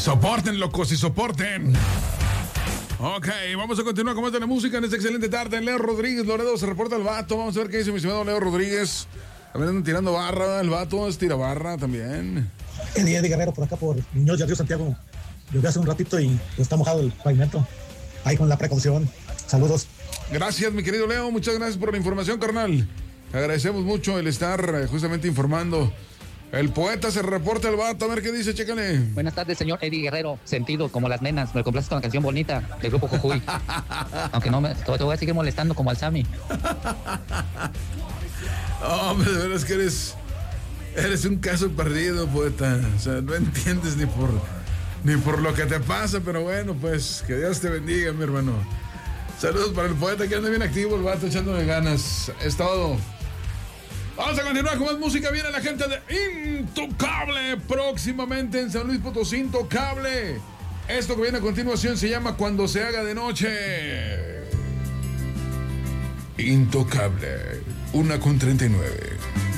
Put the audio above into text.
soporten, locos, y soporten. Ok, vamos a continuar con más de la música en esta excelente tarde. Leo Rodríguez, Loredo, se reporta el vato. Vamos a ver qué dice mi estimado Leo Rodríguez. También andan tirando barra, el vato es tira barra también. Eddie Guerrero por acá por Niños de Río Santiago. Llovió hace un ratito y está mojado el pavimento. Ahí con la precaución. Saludos. Gracias, mi querido Leo. Muchas gracias por la información, carnal. Agradecemos mucho el estar justamente informando. El poeta se reporta el vato. A ver qué dice, chécale. Buenas tardes, señor Eddie Guerrero. Sentido como las nenas. Me complaces con la canción bonita del grupo Jujuy. Aunque no te voy a seguir molestando como al Sammy. Hombre, de verdad es que eres un caso perdido, poeta. O sea, no entiendes ni por lo que te pasa, pero bueno, pues que Dios te bendiga, mi hermano. Saludos para el poeta que anda bien activo, el vato echándole ganas. Es todo. Vamos a continuar con más música. Viene la gente de Intocable próximamente en San Luis Potosí. Intocable. Esto que viene a continuación se llama Cuando se haga de noche. Intocable. 1:39.